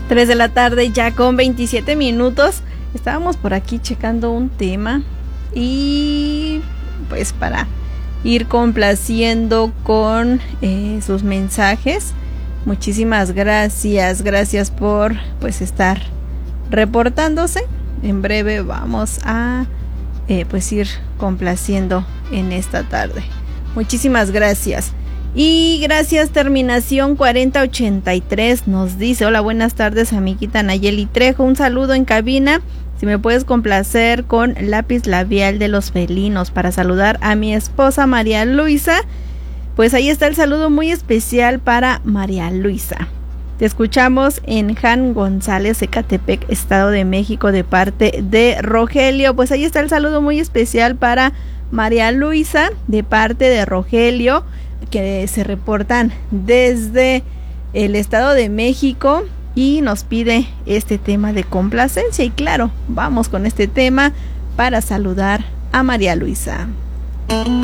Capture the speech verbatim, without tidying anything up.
tres de la tarde ya con veintisiete minutos. Estábamos por aquí checando un tema y pues para ir complaciendo con eh, sus mensajes. Muchísimas gracias, gracias por pues estar reportándose. En breve vamos a eh, pues ir complaciendo en esta tarde. Muchísimas gracias. Y gracias, terminación cuarenta ochenta y tres nos dice: hola, buenas tardes, amiguita Nayeli Trejo, un saludo en cabina. Si me puedes complacer con Lápiz Labial de los Felinos para saludar a mi esposa María Luisa. Pues ahí está el saludo muy especial para María Luisa. Te escuchamos en Jan González, Ecatepec, Estado de México, de parte de Rogelio. Pues ahí está el saludo muy especial para María Luisa, de parte de Rogelio, que se reportan desde el Estado de México y nos pide este tema de complacencia. Y claro, vamos con este tema para saludar a María Luisa.